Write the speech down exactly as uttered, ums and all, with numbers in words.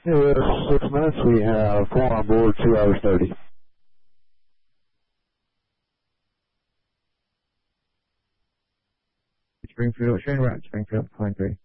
Yeah, six minutes. We have four on board, two hours thirty. Springfield, train route, Springfield, point three.